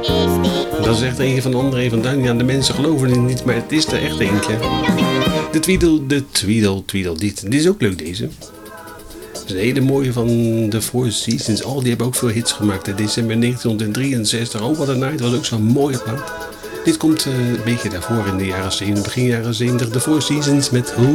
Dat is echt een van André van Duin. Ja, de mensen geloven het niet, maar het is er echt eentje. De Tweedle. Dit is ook leuk, deze. Dat is een hele mooie van de Four Seasons. Die hebben ook veel hits gemaakt. In december 1963. Oh, wat een night. Dat was ook zo'n mooie plaat. Dit komt een beetje daarvoor in de jaren 70, begin jaren 70. De Four Seasons met